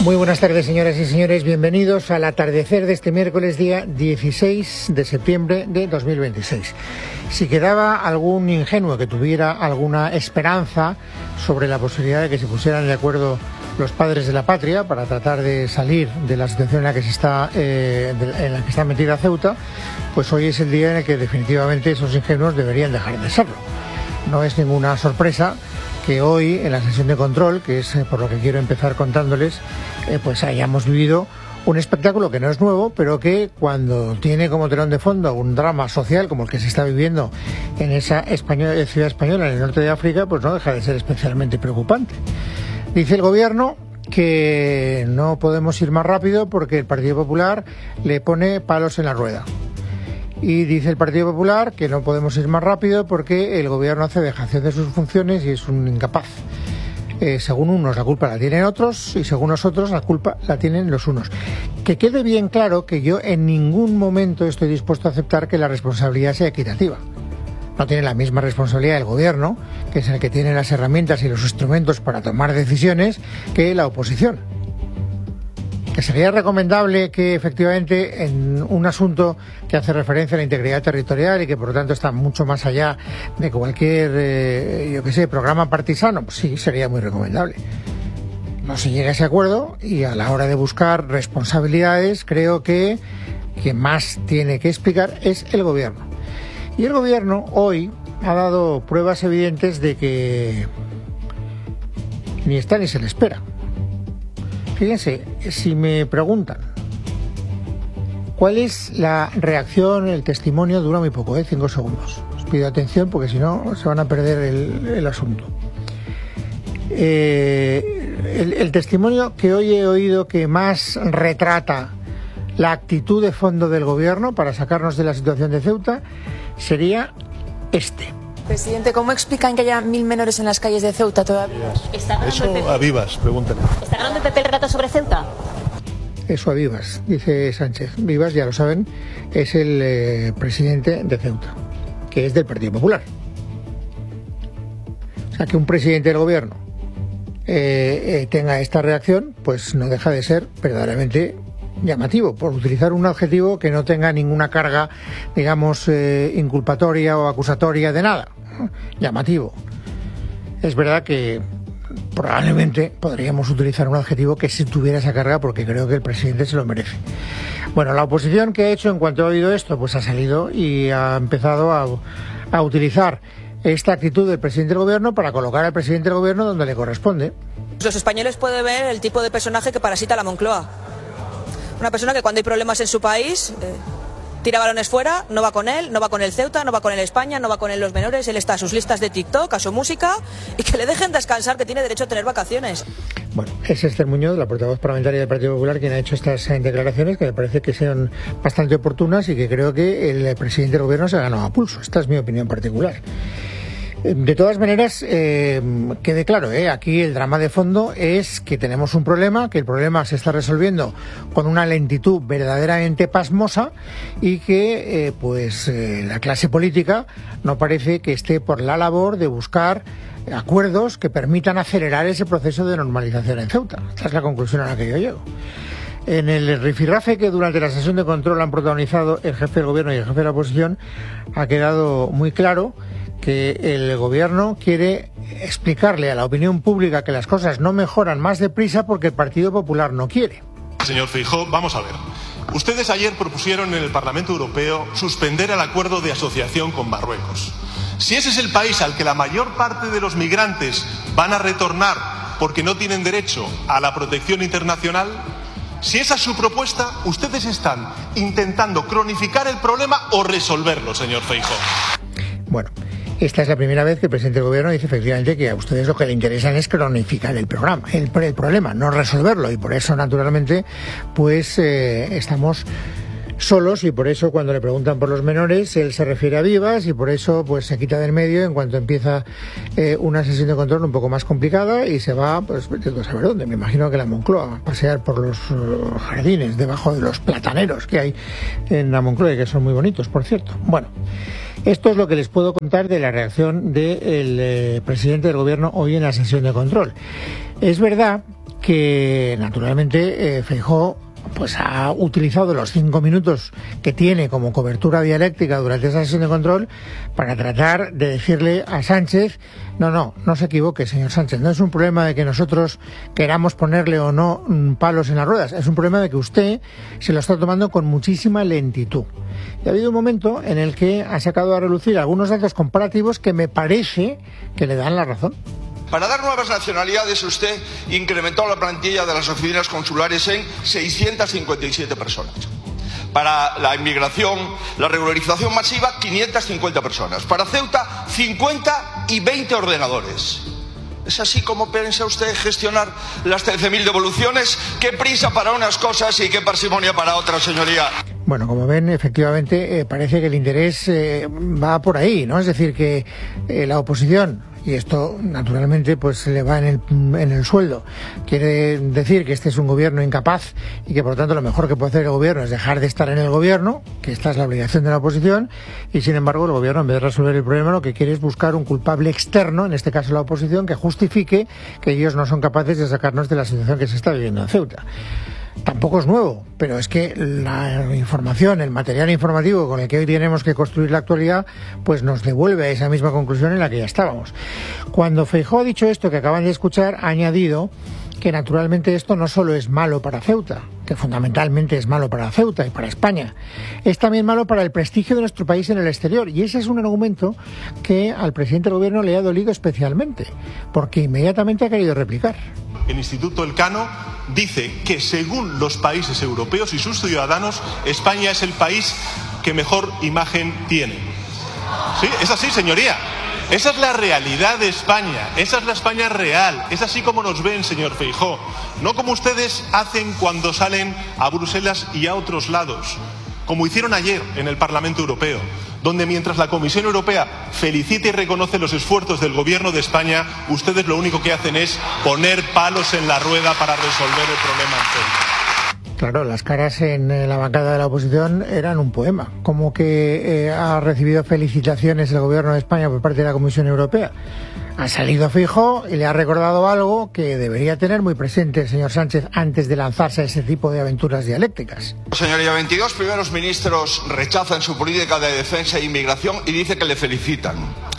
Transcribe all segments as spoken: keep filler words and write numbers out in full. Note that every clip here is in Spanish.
Muy buenas tardes, señoras y señores. Bienvenidos al atardecer de este miércoles, día dieciséis de septiembre de dos mil veintiséis. Si quedaba algún ingenuo que tuviera alguna esperanza sobre la posibilidad de que se pusieran de acuerdo los padres de la patria para tratar de salir de la situación en la que se está eh, en la que está metida Ceuta, pues hoy es el día en el que definitivamente esos ingenuos deberían dejar de serlo. No es ninguna sorpresa que hoy, en la sesión de control, que es por lo que quiero empezar contándoles, eh, pues hayamos vivido un espectáculo que no es nuevo, pero que cuando tiene como telón de fondo un drama social como el que se está viviendo en esa española, ciudad española en el norte de África, pues no deja de ser especialmente preocupante. Dice el gobierno que no podemos ir más rápido porque el Partido Popular le pone palos en la rueda. Y dice el Partido Popular que no podemos ir más rápido porque el gobierno hace dejación de sus funciones y es un incapaz. Eh, según unos la culpa la tienen otros y según nosotros la culpa la tienen los unos. Que quede bien claro que yo en ningún momento estoy dispuesto a aceptar que la responsabilidad sea equitativa. No tiene la misma responsabilidad el gobierno, que es el que tiene las herramientas y los instrumentos para tomar decisiones, que la oposición. Que sería recomendable que efectivamente en un asunto que hace referencia a la integridad territorial y que por lo tanto está mucho más allá de cualquier, eh, yo qué sé, programa partisano, pues sí, sería muy recomendable. No se llega a ese acuerdo y a la hora de buscar responsabilidades creo que quien más tiene que explicar es el gobierno. Y el gobierno hoy ha dado pruebas evidentes de que ni está ni se le espera. Fíjense, si me preguntan cuál es la reacción, el testimonio, dura muy poco, ¿eh? cinco segundos. Os pido atención porque si no se van a perder el, el asunto. Eh, el, el testimonio que hoy he oído que más retrata la actitud de fondo del gobierno para sacarnos de la situación de Ceuta sería este. Presidente, ¿cómo explican que haya mil menores en las calles de Ceuta todavía? Eso a Vivas, pregúntale. ¿Está ganando el P P el relato sobre Ceuta? Eso a Vivas, dice Sánchez. Vivas, ya lo saben, es el eh, presidente de Ceuta, que es del Partido Popular. O sea, que un presidente del gobierno eh, eh, tenga esta reacción, pues no deja de ser verdaderamente llamativo, por utilizar un adjetivo que no tenga ninguna carga, digamos, eh, inculpatoria o acusatoria de nada. Llamativo. Es verdad que probablemente podríamos utilizar un adjetivo que sí tuviera esa carga porque creo que el presidente se lo merece. Bueno, la oposición que ha hecho en cuanto ha oído esto, pues ha salido y ha empezado a, a utilizar esta actitud del presidente del gobierno para colocar al presidente del gobierno donde le corresponde. Los españoles pueden ver el tipo de personaje que parasita la Moncloa. Una persona que cuando hay problemas en su país eh, tira balones fuera, no va con él, no va con el Ceuta, no va con el España, no va con él los menores, él está a sus listas de TikTok, a su música y que le dejen descansar, que tiene derecho a tener vacaciones. Bueno, es Esther Muñoz, la portavoz parlamentaria del Partido Popular, quien ha hecho estas declaraciones que me parece que sean bastante oportunas y que creo que el presidente del gobierno se ha ganado a pulso. Esta es mi opinión particular. De todas maneras, eh, quede claro, eh, aquí el drama de fondo es que tenemos un problema, que el problema se está resolviendo con una lentitud verdaderamente pasmosa y que eh, pues eh, la clase política no parece que esté por la labor de buscar acuerdos que permitan acelerar ese proceso de normalización en Ceuta. Esta es la conclusión a la que yo llego. En el rifirrafe que durante la sesión de control han protagonizado el jefe del gobierno y el jefe de la oposición, ha quedado muy claro que el gobierno quiere explicarle a la opinión pública que las cosas no mejoran más deprisa porque el Partido Popular no quiere. Señor Feijóo, vamos a ver. Ustedes ayer propusieron en el Parlamento Europeo suspender el acuerdo de asociación con Marruecos. Si ese es el país al que la mayor parte de los migrantes van a retornar porque no tienen derecho a la protección internacional, si esa es su propuesta, ustedes están intentando cronificar el problema o resolverlo, señor Feijóo. Bueno, esta es la primera vez que el presidente del gobierno dice efectivamente que a ustedes lo que le interesan es cronificar el programa, el, el problema, no resolverlo, y por eso naturalmente pues eh, estamos solos y por eso cuando le preguntan por los menores él se refiere a Vivas y por eso pues se quita del medio en cuanto empieza eh, una sesión de control un poco más complicada y se va pues a saber dónde, me imagino que la Moncloa, a pasear por los uh, jardines debajo de los plataneros que hay en la Moncloa y que son muy bonitos, por cierto. Bueno, esto es lo que les puedo contar de la reacción del eh, presidente del gobierno hoy en la sesión de control. Es verdad que naturalmente eh, Feijóo pues ha utilizado los cinco minutos que tiene como cobertura dialéctica durante esa sesión de control para tratar de decirle a Sánchez, no, no, no se equivoque, señor Sánchez, no es un problema de que nosotros queramos ponerle o no palos en las ruedas, es un problema de que usted se lo está tomando con muchísima lentitud. Y ha habido un momento en el que ha sacado a relucir algunos datos comparativos que me parece que le dan la razón. Para dar nuevas nacionalidades, usted incrementó la plantilla de las oficinas consulares en seiscientas cincuenta y siete personas. Para la inmigración, la regularización masiva, quinientas cincuenta personas. Para Ceuta, cincuenta y veinte ordenadores. ¿Es así como piensa usted gestionar las trece mil devoluciones? ¡Qué prisa para unas cosas y qué parsimonia para otras, señoría! Bueno, como ven, efectivamente, eh, parece que el interés eh, va por ahí, ¿no? Es decir, que eh, la oposición, y esto naturalmente pues le va en el, en el sueldo, quiere decir que este es un gobierno incapaz y que por lo tanto lo mejor que puede hacer el gobierno es dejar de estar en el gobierno, que esta es la obligación de la oposición, y sin embargo el gobierno, en vez de resolver el problema, lo que quiere es buscar un culpable externo, en este caso la oposición, que justifique que ellos no son capaces de sacarnos de la situación que se está viviendo en Ceuta. Tampoco es nuevo, pero es que la información, el material informativo con el que hoy tenemos que construir la actualidad, pues nos devuelve a esa misma conclusión en la que ya estábamos. Cuando Feijóo ha dicho esto que acaban de escuchar, ha añadido que naturalmente esto no solo es malo para Ceuta, que fundamentalmente es malo para Ceuta y para España, es también malo para el prestigio de nuestro país en el exterior, y ese es un argumento que al presidente del gobierno le ha dolido especialmente, porque inmediatamente ha querido replicar. El Instituto Elcano dice que según los países europeos y sus ciudadanos, España es el país que mejor imagen tiene. ¿Sí? Es así, señoría. Esa es la realidad de España, esa es la España real, es así como nos ven, señor Feijóo, no como ustedes hacen cuando salen a Bruselas y a otros lados, como hicieron ayer en el Parlamento Europeo, donde mientras la Comisión Europea felicita y reconoce los esfuerzos del Gobierno de España, ustedes lo único que hacen es poner palos en la rueda para resolver el problema en Ceuta. Claro, las caras en la bancada de la oposición eran un poema, como que eh, ha recibido felicitaciones el Gobierno de España por parte de la Comisión Europea. Ha salido Feijóo y le ha recordado algo que debería tener muy presente el señor Sánchez antes de lanzarse a ese tipo de aventuras dialécticas. Señoría, veintidós primeros ministros rechazan su política de defensa e inmigración y dice que le felicitan.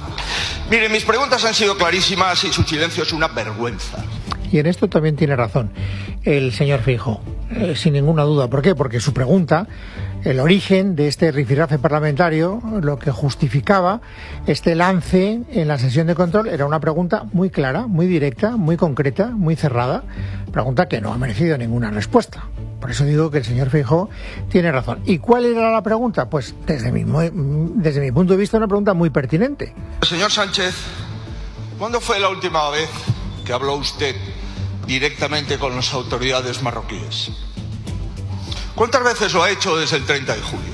Miren, mis preguntas han sido clarísimas y su silencio es una vergüenza. Y en esto también tiene razón el señor Feijóo, eh, sin ninguna duda. ¿Por qué? Porque su pregunta, el origen de este rifirrafe parlamentario, lo que justificaba este lance en la sesión de control, era una pregunta muy clara, muy directa, muy concreta, muy cerrada, pregunta que no ha merecido ninguna respuesta. Por eso digo que el señor Feijóo tiene razón. ¿Y cuál era la pregunta? Pues desde mi, desde mi punto de vista una pregunta muy pertinente. Señor Sánchez, ¿cuándo fue la última vez que habló usted directamente con las autoridades marroquíes? ¿Cuántas veces lo ha hecho desde el treinta de julio?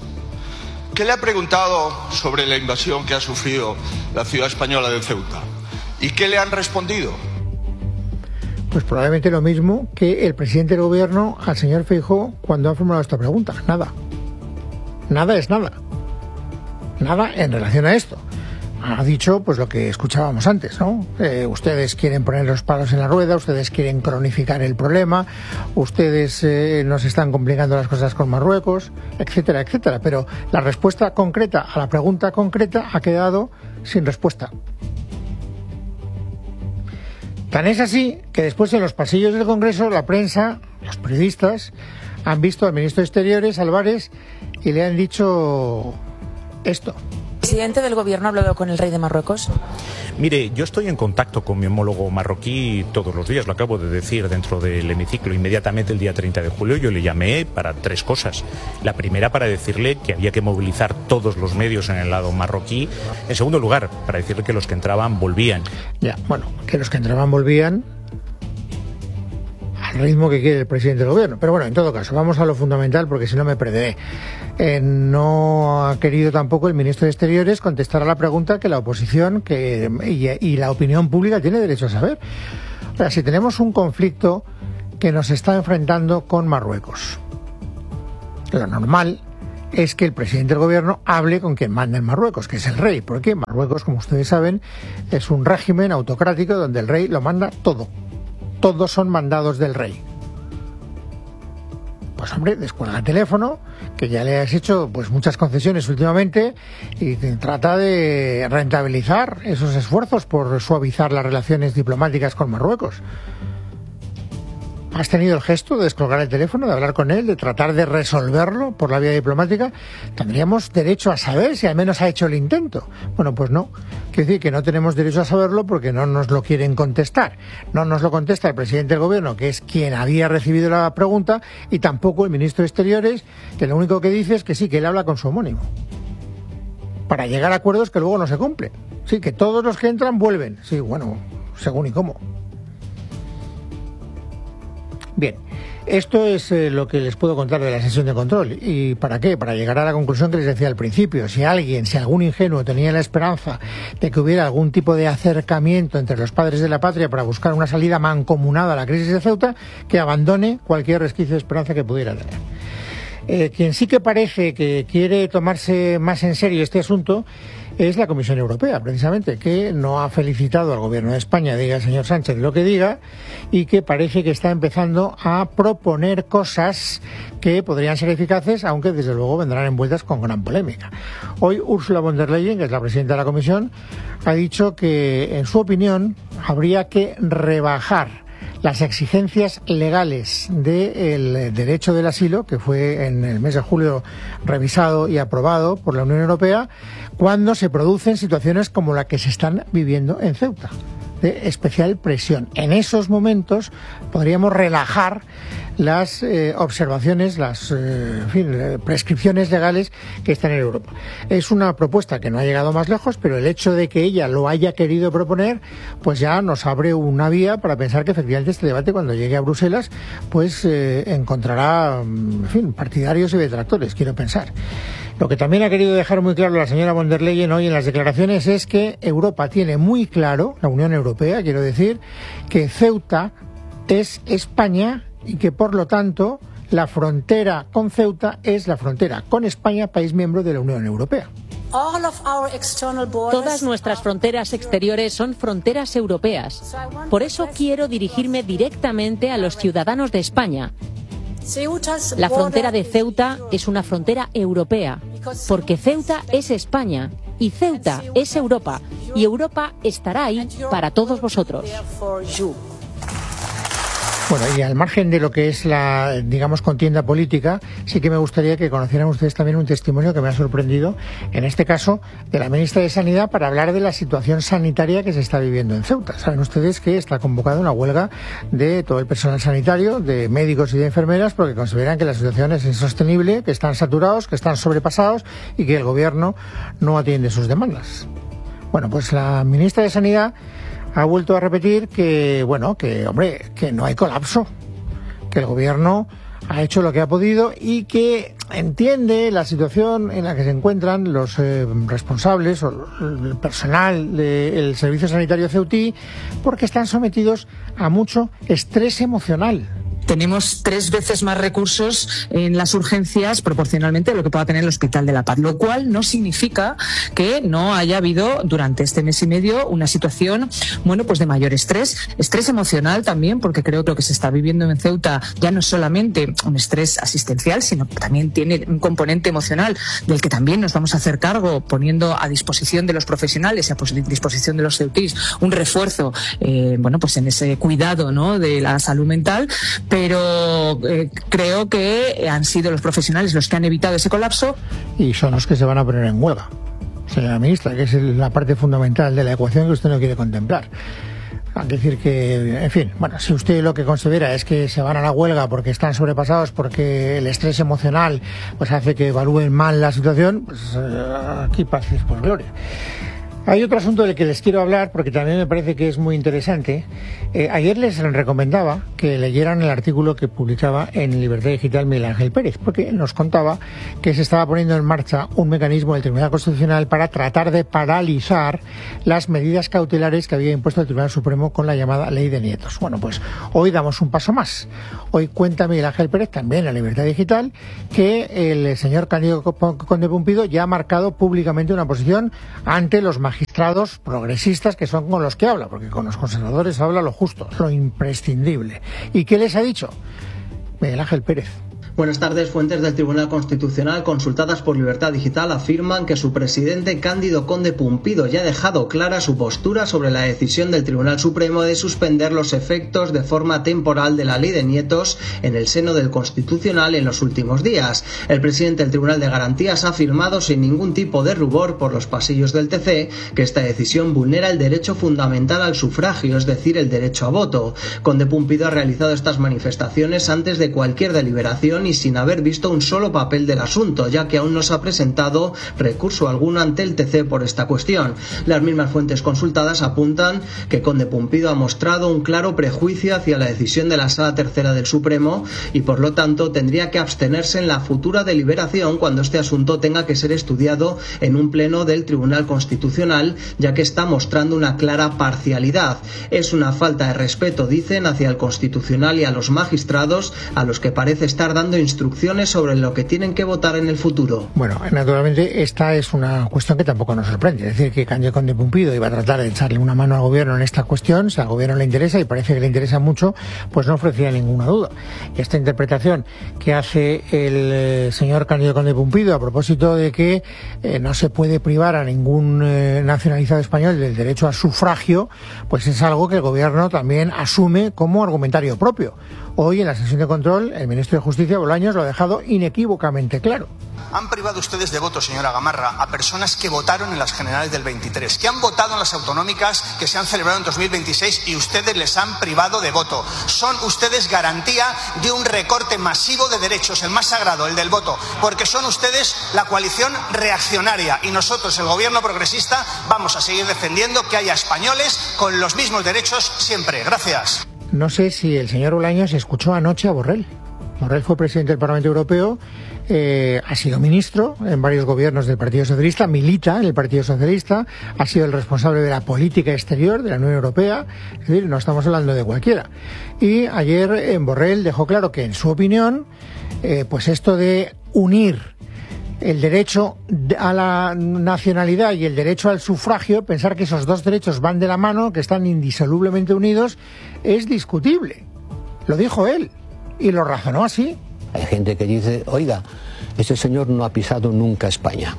¿Qué le ha preguntado sobre la invasión que ha sufrido la ciudad española de Ceuta? ¿Y qué le han respondido? Pues probablemente lo mismo que el presidente del gobierno al señor Feijóo cuando ha formulado esta pregunta. Nada. Nada es nada. Nada en relación a esto. Ha dicho pues lo que escuchábamos antes, ¿no? Eh, ustedes quieren poner los palos en la rueda, ustedes quieren cronificar el problema, ustedes eh, nos están complicando las cosas con Marruecos, etcétera, etcétera. Pero la respuesta concreta a la pregunta concreta ha quedado sin respuesta. Tan es así que después en los pasillos del Congreso la prensa, los periodistas, han visto al ministro de Exteriores, Álvarez, y le han dicho esto. ¿El presidente del gobierno ha hablado con el rey de Marruecos? Mire, yo estoy en contacto con mi homólogo marroquí todos los días, lo acabo de decir dentro del hemiciclo. Inmediatamente el día treinta de julio yo le llamé para tres cosas. La primera, para decirle que había que movilizar todos los medios en el lado marroquí. En segundo lugar, para decirle que los que entraban volvían. Ya, bueno, que los que entraban volvían al ritmo que quiere el presidente del gobierno. Pero bueno, en todo caso, vamos a lo fundamental porque si no me perderé. Eh, no ha querido tampoco el ministro de Exteriores contestar a la pregunta que la oposición que, y, y la opinión pública tiene derecho a saber. O sea, si tenemos un conflicto que nos está enfrentando con Marruecos, lo normal es que el presidente del gobierno hable con quien manda en Marruecos, que es el rey, porque Marruecos, como ustedes saben, es un régimen autocrático donde el rey lo manda todo. todos son mandados del rey. Pues hombre, descuelga el teléfono, que ya le has hecho pues muchas concesiones últimamente, y trata de rentabilizar esos esfuerzos por suavizar las relaciones diplomáticas con Marruecos. ¿Has tenido el gesto de descolgar el teléfono, de hablar con él, de tratar de resolverlo por la vía diplomática? Tendríamos derecho a saber si al menos ha hecho el intento. Bueno, pues no. Quiere decir que no tenemos derecho a saberlo porque no nos lo quieren contestar. No nos lo contesta el presidente del gobierno, que es quien había recibido la pregunta, y tampoco el ministro de Exteriores, que lo único que dice es que sí, que él habla con su homónimo. Para llegar a acuerdos que luego no se cumplen. Sí, que todos los que entran vuelven. Sí, bueno, según y cómo. Bien, esto es eh, lo que les puedo contar de la sesión de control. ¿Y para qué? Para llegar a la conclusión que les decía al principio. Si alguien, si algún ingenuo tenía la esperanza de que hubiera algún tipo de acercamiento entre los padres de la patria para buscar una salida mancomunada a la crisis de Ceuta, que abandone cualquier resquicio de esperanza que pudiera tener. Eh, quien sí que parece que quiere tomarse más en serio este asunto es la Comisión Europea, precisamente, que no ha felicitado al gobierno de España, diga el señor Sánchez lo que diga, y que parece que está empezando a proponer cosas que podrían ser eficaces, aunque desde luego vendrán envueltas con gran polémica. Hoy Ursula von der Leyen, que es la presidenta de la Comisión, ha dicho que, en su opinión, habría que rebajar las exigencias legales del derecho del asilo, que fue en el mes de julio revisado y aprobado por la Unión Europea, cuando se producen situaciones como la que se están viviendo en Ceuta, de especial presión. En esos momentos podríamos relajar las eh, observaciones, las eh, en fin, prescripciones legales que están en Europa. Es una propuesta que no ha llegado más lejos, pero el hecho de que ella lo haya querido proponer, pues ya nos abre una vía para pensar que efectivamente este debate, cuando llegue a Bruselas, pues eh, encontrará, en fin, partidarios y detractores, quiero pensar. Lo que también ha querido dejar muy claro la señora von der Leyen hoy en las declaraciones es que Europa tiene muy claro, la Unión Europea, quiero decir, que Ceuta es España y que, por lo tanto, la frontera con Ceuta es la frontera con España, país miembro de la Unión Europea. Todas nuestras fronteras exteriores son fronteras europeas. Por eso quiero dirigirme directamente a los ciudadanos de España. La frontera de Ceuta es una frontera europea, porque Ceuta es España y Ceuta es Europa, y Europa estará ahí para todos vosotros. Bueno, y al margen de lo que es la, digamos, contienda política, sí que me gustaría que conocieran ustedes también un testimonio que me ha sorprendido, en este caso, de la ministra de Sanidad, para hablar de la situación sanitaria que se está viviendo en Ceuta. Saben ustedes que está convocada una huelga de todo el personal sanitario, de médicos y de enfermeras, porque consideran que la situación es insostenible, que están saturados, que están sobrepasados y que el gobierno no atiende sus demandas. Bueno, pues la ministra de Sanidad ha vuelto a repetir que, bueno, que, hombre, que no hay colapso, que el gobierno ha hecho lo que ha podido y que entiende la situación en la que se encuentran los eh, responsables o el personal del Servicio Sanitario ceutí, porque están sometidos a mucho estrés emocional. Tenemos tres veces más recursos en las urgencias proporcionalmente a lo que pueda tener el Hospital de la Paz, lo cual no significa que no haya habido durante este mes y medio una situación, bueno, pues de mayor estrés, estrés emocional también, porque creo que lo que se está viviendo en Ceuta ya no es solamente un estrés asistencial, sino que también tiene un componente emocional del que también nos vamos a hacer cargo, poniendo a disposición de los profesionales y a disposición de los ceutís un refuerzo, eh, bueno, pues en ese cuidado, ¿no?, de la salud mental. Pero eh, creo que han sido los profesionales los que han evitado ese colapso. Y son los que se van a poner en huelga, señora ministra, que es la parte fundamental de la ecuación que usted no quiere contemplar. Es decir que, en fin, bueno, si usted lo que considera es que se van a la huelga porque están sobrepasados, porque el estrés emocional pues hace que evalúen mal la situación, pues eh, aquí pases por gloria. Hay otro asunto del que les quiero hablar porque también me parece que es muy interesante. Eh, ayer les recomendaba que leyeran el artículo que publicaba en Libertad Digital Miguel Ángel Pérez, porque nos contaba que se estaba poniendo en marcha un mecanismo del Tribunal Constitucional para tratar de paralizar las medidas cautelares que había impuesto el Tribunal Supremo con la llamada Ley de Nietos. Bueno, pues hoy damos un paso más. Hoy cuenta Miguel Ángel Pérez, también en Libertad Digital, que el señor Cándido Conde Pumpido ya ha marcado públicamente una posición ante los magistrados magistrados progresistas que son con los que habla, porque con los conservadores habla lo justo, lo imprescindible. ¿Y qué les ha dicho? Miguel Ángel Pérez. Buenas tardes. Fuentes del Tribunal Constitucional consultadas por Libertad Digital afirman que su presidente Cándido Conde Pumpido ya ha dejado clara su postura sobre la decisión del Tribunal Supremo de suspender los efectos de forma temporal de la ley de nietos en el seno del Constitucional en los últimos días. El presidente del Tribunal de Garantías ha afirmado sin ningún tipo de rubor por los pasillos del T C que esta decisión vulnera el derecho fundamental al sufragio, es decir, el derecho a voto. Conde Pumpido ha realizado estas manifestaciones antes de cualquier deliberación y sin haber visto un solo papel del asunto, ya que aún no se ha presentado recurso alguno ante el T C por esta cuestión. Las mismas fuentes consultadas apuntan que Conde Pumpido ha mostrado un claro prejuicio hacia la decisión de la Sala Tercera del Supremo y por lo tanto tendría que abstenerse en la futura deliberación cuando este asunto tenga que ser estudiado en un pleno del Tribunal Constitucional, ya que está mostrando una clara parcialidad. Es una falta de respeto, dicen, hacia el Constitucional y a los magistrados, a los que parece estar dando instrucciones sobre lo que tienen que votar en el futuro. Bueno, naturalmente esta es una cuestión que tampoco nos sorprende. Es decir, que Cándido Conde Pumpido iba a tratar de echarle una mano al gobierno en esta cuestión. Si al gobierno le interesa, y parece que le interesa mucho, pues no ofrecía ninguna duda. Y esta interpretación que hace el eh, señor Cándido Conde Pumpido a propósito de que eh, no se puede privar a ningún eh, nacionalizado español del derecho al sufragio, pues es algo que el gobierno también asume como argumentario propio. Hoy, en la sesión de control, el ministro de Justicia, Bolaños, lo ha dejado inequívocamente claro. Han privado ustedes de voto, señora Gamarra, a personas que votaron en las generales del veintitrés, que han votado en las autonómicas que se han celebrado en dos mil veintiséis y ustedes les han privado de voto. Son ustedes garantía de un recorte masivo de derechos, el más sagrado, el del voto, porque son ustedes la coalición reaccionaria y nosotros, el gobierno progresista, vamos a seguir defendiendo que haya españoles con los mismos derechos siempre. Gracias. No sé si el señor Bolaños escuchó anoche a Borrell. Borrell fue presidente del Parlamento Europeo, eh, ha sido ministro en varios gobiernos del Partido Socialista, milita en el Partido Socialista, ha sido el responsable de la política exterior de la Unión Europea, es decir, no estamos hablando de cualquiera. Y ayer en Borrell dejó claro que, en su opinión, eh, pues esto de unir el derecho a la nacionalidad y el derecho al sufragio, pensar que esos dos derechos van de la mano, que están indisolublemente unidos, es discutible. Lo dijo él y lo razonó así. Hay gente que dice, oiga, ese señor no ha pisado nunca España,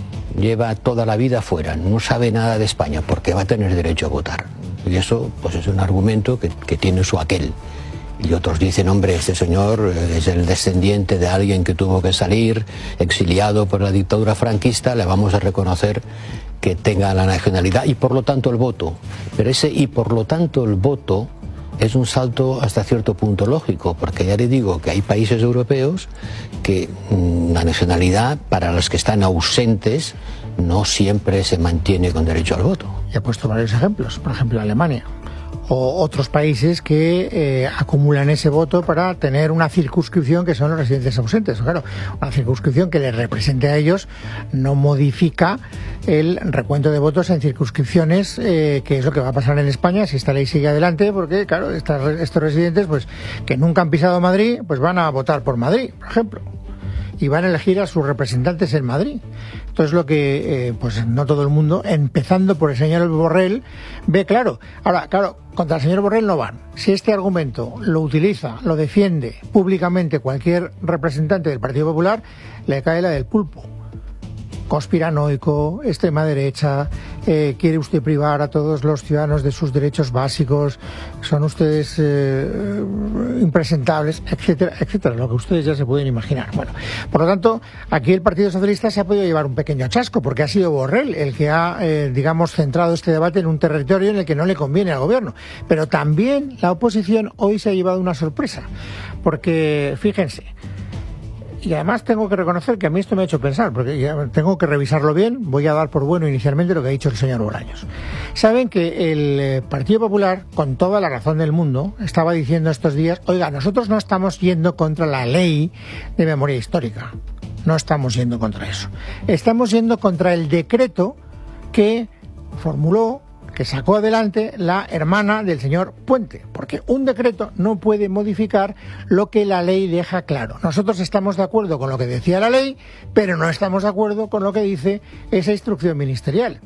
lleva toda la vida fuera, no sabe nada de España, porque va a tener derecho a votar. Y eso pues es un argumento que, que tiene su aquel. Y otros dicen, hombre, este señor es el descendiente de alguien que tuvo que salir, exiliado por la dictadura franquista, le vamos a reconocer que tenga la nacionalidad y por lo tanto el voto. Pero ese y por lo tanto el voto es un salto hasta cierto punto lógico, porque ya le digo que hay países europeos que mmm, la nacionalidad para los que están ausentes no siempre se mantiene con derecho al voto. Y he puesto varios ejemplos, por ejemplo Alemania, o otros países que eh, acumulan ese voto para tener una circunscripción que son los residentes ausentes. Claro, una circunscripción que les represente a ellos no modifica el recuento de votos en circunscripciones, eh, que es lo que va a pasar en España si esta ley sigue adelante, porque claro, estas, estos residentes pues que nunca han pisado Madrid, pues van a votar por Madrid, por ejemplo, y van a elegir a sus representantes en Madrid. Entonces lo que eh, pues no todo el mundo, empezando por el señor Borrell, ve claro. Ahora, claro, contra el señor Borrell no van. Si este argumento lo utiliza, lo defiende públicamente cualquier representante del Partido Popular, le cae la del pulpo. Conspiranoico, extrema derecha, eh, quiere usted privar a todos los ciudadanos de sus derechos básicos, son ustedes eh, impresentables, etcétera, etcétera, lo que ustedes ya se pueden imaginar. Bueno, por lo tanto, aquí el Partido Socialista se ha podido llevar un pequeño chasco, porque ha sido Borrell el que ha, eh, digamos, centrado este debate en un territorio en el que no le conviene al gobierno. Pero también la oposición hoy se ha llevado una sorpresa, porque, fíjense, y además tengo que reconocer que a mí esto me ha hecho pensar, porque ya tengo que revisarlo bien. Voy a dar por bueno inicialmente lo que ha dicho el señor Bolaños. Saben que el Partido Popular, con toda la razón del mundo, estaba diciendo estos días, oiga, nosotros no estamos yendo contra la ley de memoria histórica, no estamos yendo contra eso, estamos yendo contra el decreto que formuló, que sacó adelante la hermana del señor Puente, porque un decreto no puede modificar lo que la ley deja claro. Nosotros estamos de acuerdo con lo que decía la ley, pero no estamos de acuerdo con lo que dice esa instrucción ministerial.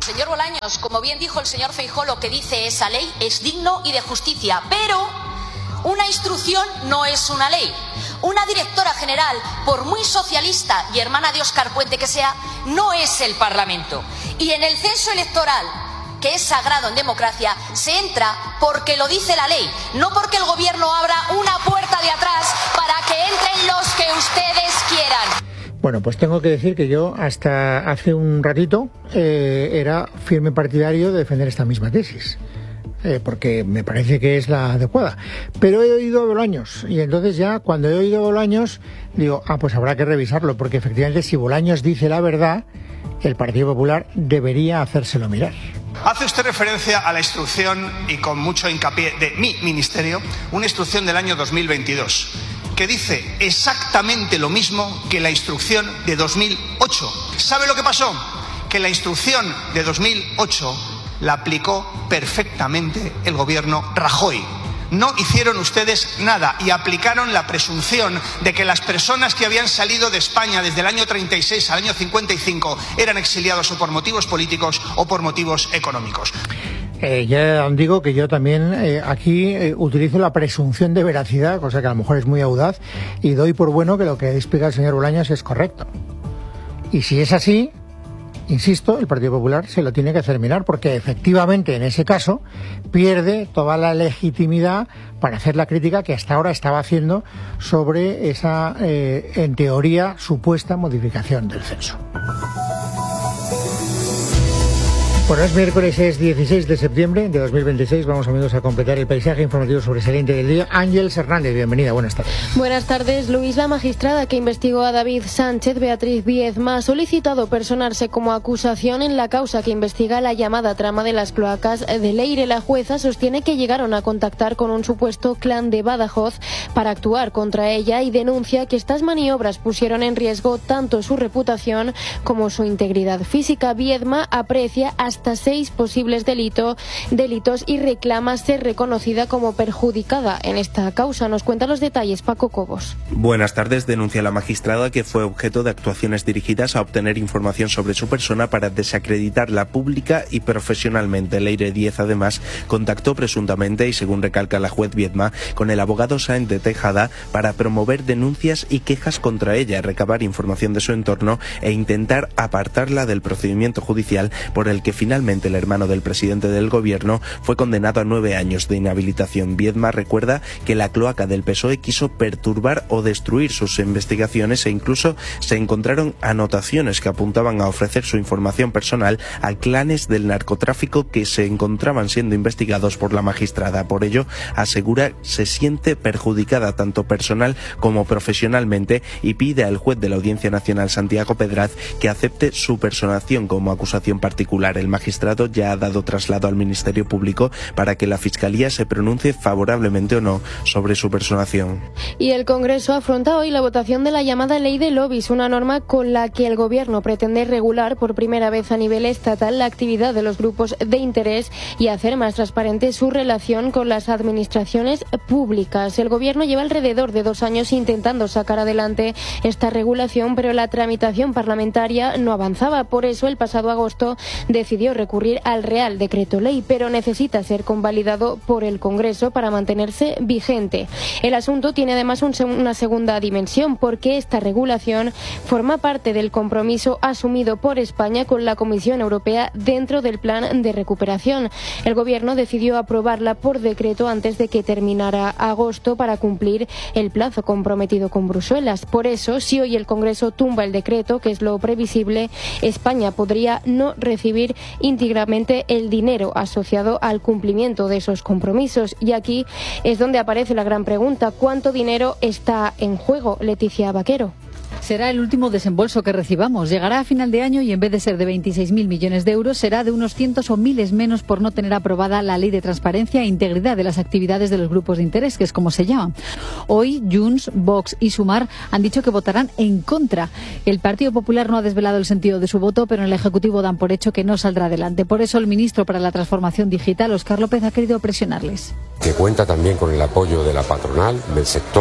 Señor Bolaños, como bien dijo el señor Feijóo, lo que dice esa ley es digno y de justicia, pero una instrucción no es una ley. Una directora general, por muy socialista y hermana de Óscar Puente que sea, no es el Parlamento. Y en el censo electoral, que es sagrado en democracia, se entra porque lo dice la ley, no porque el gobierno abra una puerta de atrás para que entren los que ustedes quieran. Bueno, pues tengo que decir que yo hasta hace un ratito eh, era firme partidario de defender esta misma tesis, eh, porque me parece que es la adecuada. Pero he oído a Bolaños, y entonces ya cuando he oído a Bolaños digo, ah, pues habrá que revisarlo, porque efectivamente si Bolaños dice la verdad, el Partido Popular debería hacérselo mirar. Hace usted referencia a la instrucción, y con mucho hincapié, de mi ministerio, una instrucción del año dos mil veintidós. Que dice exactamente lo mismo que la instrucción de dos mil ocho. ¿Sabe lo que pasó? Que la instrucción de dos mil ocho la aplicó perfectamente el gobierno Rajoy. No hicieron ustedes nada y aplicaron la presunción de que las personas que habían salido de España desde el año treinta y seis al año cincuenta y cinco eran exiliados o por motivos políticos o por motivos económicos. Eh, ya digo que yo también eh, aquí eh, utilizo la presunción de veracidad, cosa que a lo mejor es muy audaz, y doy por bueno que lo que explica el señor Bolaños es correcto. Y si es así, insisto, el Partido Popular se lo tiene que hacer mirar, porque efectivamente en ese caso pierde toda la legitimidad para hacer la crítica que hasta ahora estaba haciendo sobre esa, eh, en teoría, supuesta modificación del censo. Bueno, es miércoles, es dieciséis de septiembre de dos mil veintiséis. Vamos, amigos, a completar el paisaje informativo sobresaliente del día. Ángeles Hernández, bienvenida, buenas tardes. Buenas tardes, Luis. La magistrada que investigó a David Sánchez, Beatriz Viezma, ha solicitado personarse como acusación en la causa que investiga la llamada trama de las cloacas de Leire. La jueza sostiene que llegaron a contactar con un supuesto clan de Badajoz para actuar contra ella y denuncia que estas maniobras pusieron en riesgo tanto su reputación como su integridad física. Viezma aprecia a hasta seis posibles delito, delitos y reclama ser reconocida como perjudicada en esta causa. Nos cuenta los detalles Paco Cobos. Buenas tardes. Denuncia la magistrada que fue objeto de actuaciones dirigidas a obtener información sobre su persona para desacreditarla pública y profesionalmente. Leire Díez, además, contactó presuntamente, y según recalca la juez Viezma, con el abogado Sáenz de Tejada para promover denuncias y quejas contra ella, recabar información de su entorno e intentar apartarla del procedimiento judicial por el que finalmente el hermano del presidente del gobierno fue condenado a nueve años de inhabilitación. Viezma recuerda que la cloaca del P S O E quiso perturbar o destruir sus investigaciones e incluso se encontraron anotaciones que apuntaban a ofrecer su información personal a clanes del narcotráfico que se encontraban siendo investigados por la magistrada. Por ello, asegura se siente perjudicada tanto personal como profesionalmente y pide al juez de la Audiencia Nacional, Santiago Pedraz, que acepte su personación como acusación particular. El magistrado ya ha dado traslado al Ministerio Público para que la Fiscalía se pronuncie favorablemente o no sobre su personación. Y el Congreso afronta hoy la votación de la llamada Ley de Lobbies, una norma con la que el Gobierno pretende regular por primera vez a nivel estatal la actividad de los grupos de interés y hacer más transparente su relación con las administraciones públicas. El Gobierno lleva alrededor de dos años intentando sacar adelante esta regulación, pero la tramitación parlamentaria no avanzaba. Por eso, el pasado agosto decidió recurrir al Real Decreto Ley, pero necesita ser convalidado por el Congreso para mantenerse vigente. El asunto tiene además un, una segunda dimensión, porque esta regulación forma parte del compromiso asumido por España con la Comisión Europea dentro del plan de recuperación. El Gobierno decidió aprobarla por decreto antes de que terminara agosto para cumplir el plazo comprometido con Bruselas. Por eso, si hoy el Congreso tumba el decreto, que es lo previsible, España podría no recibir íntegramente el dinero asociado al cumplimiento de esos compromisos. Y aquí es donde aparece la gran pregunta: ¿cuánto dinero está en juego? Leticia Vaquero. Será el último desembolso que recibamos. Llegará a final de año y en vez de ser de veintiséis mil millones de euros, será de unos cientos o miles menos por no tener aprobada la Ley de Transparencia e Integridad de las actividades de los grupos de interés, que es como se llaman. Hoy, Junts, Vox y Sumar han dicho que votarán en contra. El Partido Popular no ha desvelado el sentido de su voto, pero en el Ejecutivo dan por hecho que no saldrá adelante. Por eso el ministro para la Transformación Digital, Óscar López, ha querido presionarles. Que cuenta también con el apoyo de la patronal, del sector, de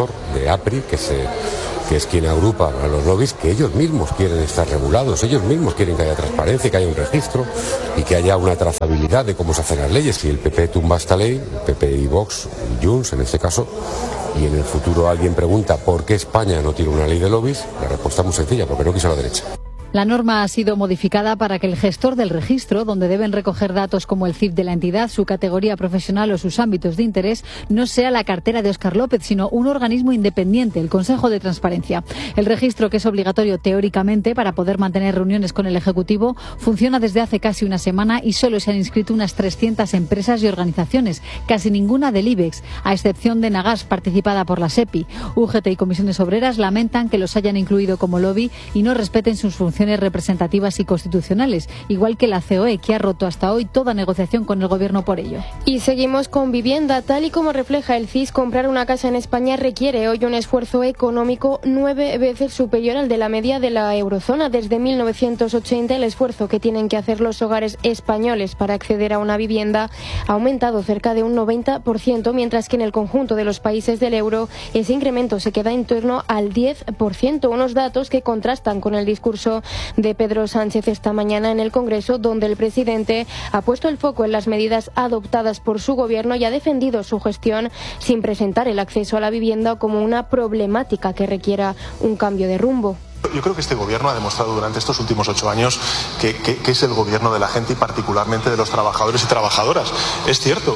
de APRI, que, se, que es quien agrupa a los lobbies, que ellos mismos quieren estar regulados, ellos mismos quieren que haya transparencia, que haya un registro y que haya una trazabilidad de cómo se hacen las leyes. Si el P P tumba esta ley, P P y Vox, y Junts en este caso, y en el futuro alguien pregunta por qué España no tiene una ley de lobbies, la respuesta es muy sencilla, porque no quiso la derecha. La norma ha sido modificada para que el gestor del registro, donde deben recoger datos como el C I F de la entidad, su categoría profesional o sus ámbitos de interés, no sea la cartera de Óscar López, sino un organismo independiente, el Consejo de Transparencia. El registro, que es obligatorio teóricamente para poder mantener reuniones con el Ejecutivo, funciona desde hace casi una semana y solo se han inscrito unas trescientas empresas y organizaciones, casi ninguna del IBEX, a excepción de Nagas, participada por la SEPI. U G T y comisiones obreras lamentan que los hayan incluido como lobby y no respeten sus funciones representativas y constitucionales, igual que la C O E, que ha roto hasta hoy toda negociación con el Gobierno por ello. Y seguimos con vivienda. Tal y como refleja el C I S, comprar una casa en España requiere hoy un esfuerzo económico nueve veces superior al de la media de la eurozona. Desde mil novecientos ochenta, el esfuerzo que tienen que hacer los hogares españoles para acceder a una vivienda ha aumentado cerca de un noventa por ciento, mientras que en el conjunto de los países del euro ese incremento se queda en torno al diez por ciento. Unos datos que contrastan con el discurso de Pedro Sánchez esta mañana en el Congreso, donde el presidente ha puesto el foco en las medidas adoptadas por su gobierno y ha defendido su gestión sin presentar el acceso a la vivienda como una problemática que requiera un cambio de rumbo. Yo creo que este gobierno ha demostrado durante estos últimos ocho años que, que, que es el gobierno de la gente y particularmente de los trabajadores y trabajadoras. Es cierto.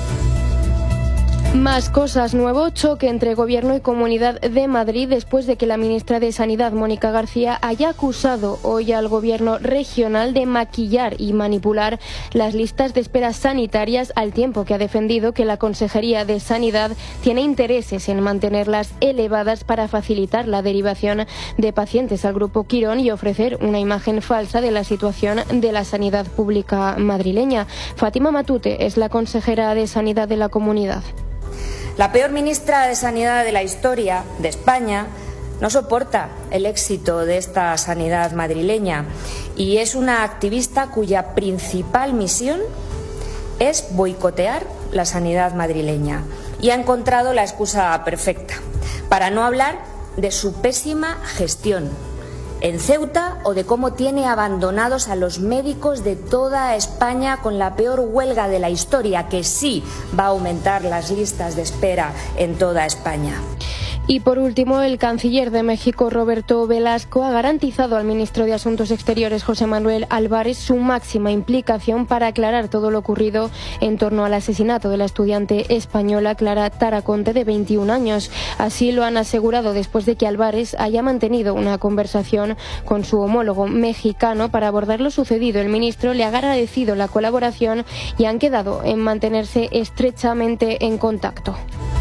Más cosas. Nuevo choque entre Gobierno y Comunidad de Madrid después de que la ministra de Sanidad, Mónica García, haya acusado hoy al Gobierno regional de maquillar y manipular las listas de espera sanitarias, al tiempo que ha defendido que la Consejería de Sanidad tiene intereses en mantenerlas elevadas para facilitar la derivación de pacientes al Grupo Quirón y ofrecer una imagen falsa de la situación de la sanidad pública madrileña. Fátima Matute es la consejera de Sanidad de la Comunidad. La peor ministra de Sanidad de la historia de España no soporta el éxito de esta sanidad madrileña y es una activista cuya principal misión es boicotear la sanidad madrileña. Y ha encontrado la excusa perfecta para no hablar de su pésima gestión en Ceuta o de cómo tiene abandonados a los médicos de toda España con la peor huelga de la historia, que sí va a aumentar las listas de espera en toda España. Y por último, el canciller de México, Roberto Velasco, ha garantizado al ministro de Asuntos Exteriores, José Manuel Álvarez, su máxima implicación para aclarar todo lo ocurrido en torno al asesinato de la estudiante española Clara Taraconte, de veintiún años. Así lo han asegurado después de que Álvarez haya mantenido una conversación con su homólogo mexicano para abordar lo sucedido. El ministro le ha agradecido la colaboración y han quedado en mantenerse estrechamente en contacto.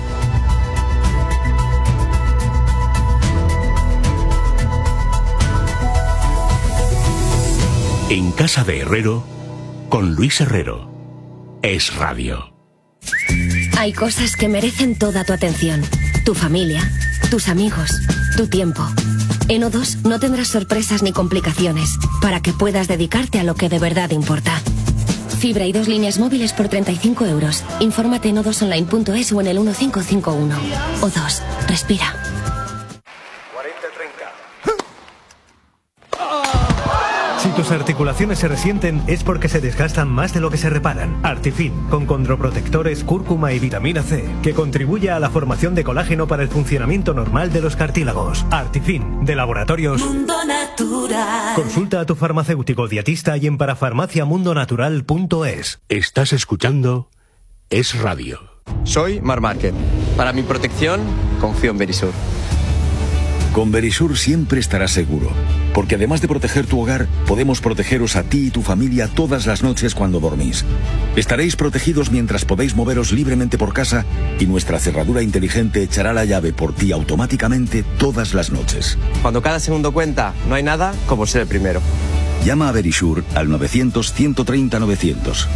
En Casa de Herrero, con Luis Herrero. Es Radio. Hay cosas que merecen toda tu atención. Tu familia, tus amigos, tu tiempo. En O dos no tendrás sorpresas ni complicaciones para que puedas dedicarte a lo que de verdad importa. Fibra y dos líneas móviles por treinta y cinco euros. Infórmate en o dos online punto es o en el uno cinco cinco uno. O dos, respira. Si tus articulaciones se resienten es porque se desgastan más de lo que se reparan. Artifin, con condroprotectores, cúrcuma y vitamina C, que contribuye a la formación de colágeno para el funcionamiento normal de los cartílagos. Artifin, de Laboratorios Mundo Natural. Consulta a tu farmacéutico dietista y en parafarmacia mundo natural punto es. Estás escuchando Es Radio. Soy Mar Márquez. Para mi protección, confío en Verisur. Con Verisur siempre estarás seguro, porque además de proteger tu hogar, podemos protegeros a ti y tu familia todas las noches cuando dormís. Estaréis protegidos mientras podéis moveros libremente por casa y nuestra cerradura inteligente echará la llave por ti automáticamente todas las noches. Cuando cada segundo cuenta, no hay nada como ser el primero. Llama a Verisur al novecientos, ciento treinta, novecientos.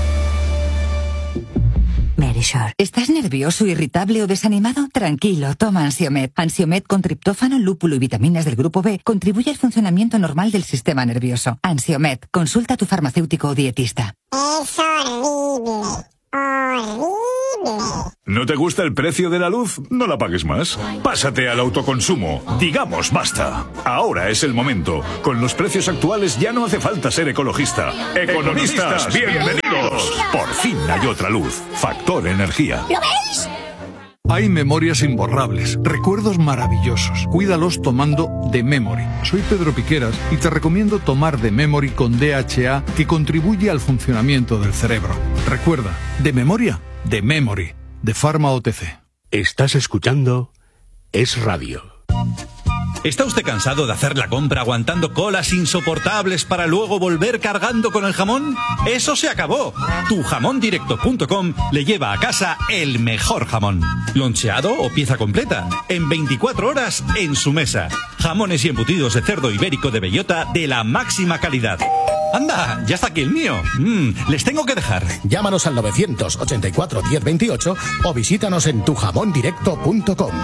Verisur. ¿Estás nervioso, irritable o desanimado? Tranquilo, toma Ansiomed. Ansiomed con triptófano, lúpulo y vitaminas del grupo B contribuye al funcionamiento normal del sistema nervioso. Ansiomed. Consulta a tu farmacéutico o dietista. Es horrible. ¿No te gusta el precio de la luz? No la pagues más. Pásate al autoconsumo. Digamos basta. Ahora es el momento. Con los precios actuales ya no hace falta ser ecologista. ¡Economistas, bienvenidos! Por fin hay otra luz. Factor Energía. ¿Lo veis? Hay memorias imborrables, recuerdos maravillosos. Cuídalos tomando The Memory. Soy Pedro Piqueras y te recomiendo tomar The Memory con D H A, que contribuye al funcionamiento del cerebro. Recuerda, de memoria, The Memory, de Pharma O T C. Estás escuchando Es Radio. ¿Está usted cansado de hacer la compra aguantando colas insoportables para luego volver cargando con el jamón? ¡Eso se acabó! tu jamón directo punto com le lleva a casa el mejor jamón. Loncheado o pieza completa, en veinticuatro horas en su mesa. Jamones y embutidos de cerdo ibérico de bellota de la máxima calidad. ¡Anda! ¡Ya está aquí el mío! Mm, les tengo que dejar. Llámanos al novecientos ochenta y cuatro diez veintiocho o visítanos en tu jamón directo punto com.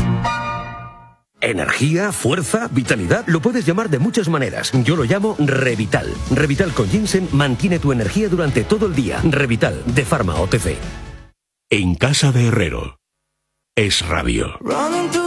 Energía, fuerza, vitalidad, lo puedes llamar de muchas maneras. Yo lo llamo Revital. Revital con ginseng mantiene tu energía durante todo el día. Revital, de Pharma O T C. En casa de Herrero. Es Radio.